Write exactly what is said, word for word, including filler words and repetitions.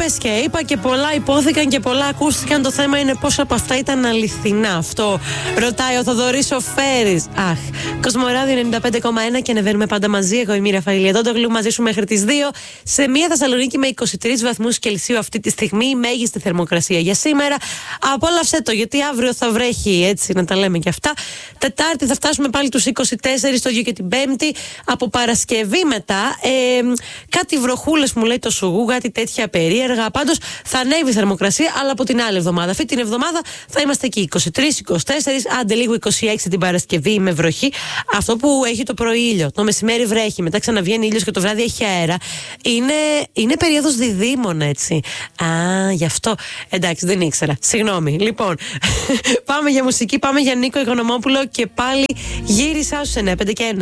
είπες και είπα και πολλά υπόθηκαν και πολλά ακούστηκαν. Το θέμα είναι πόσα από αυτά ήταν αληθινά. Αυτό ρωτάει ο Θοδωρής ο Φέρης. Αχ, Κοσμοράδιο ενενήντα πέντε κόμμα ένα και ανεβαίνουμε πάντα μαζί. Εγώ είμαι η Ραφαήλ Αντώντογλου, μαζί σου μέχρι τις δύο. Σε μια Θεσσαλονίκη με είκοσι τρεις βαθμούς Κελσίου αυτή τη στιγμή, η μέγιστη θερμοκρασία για σήμερα. Απόλαυσέ το, γιατί αύριο θα βρέχει, έτσι να τα λέμε και αυτά. Τετάρτη θα φτάσουμε πάλι τους είκοσι τέσσερις, το ίδιο και την Πέμπτη. Από Παρασκευή μετά, ε, κάτι βροχούλες μου λέει το Σουγού, κάτι τέτοια περίεργα. Πάντως θα ανέβει η θερμοκρασία, αλλά από την άλλη εβδομάδα. Αυτή την εβδομάδα θα είμαστε εκεί είκοσι τρεις, είκοσι τέσσερις, άντε λίγο είκοσι έξι την Παρασκευή με βροχή. Αυτό που έχει το πρωί ήλιο, το μεσημέρι βρέχει, μετά ξαναβγαίνει ήλιος και το βράδυ έχει αέρα. Είναι, είναι περίοδος διδήμων, έτσι. Α, γι' αυτό. Εντάξει, δεν ήξερα. Συγγνώμη. Λοιπόν, πάμε για μουσική, πάμε για Νίκο Οικονομόπουλο και πάλι γύρισα στους εννιά πέντε και ένα.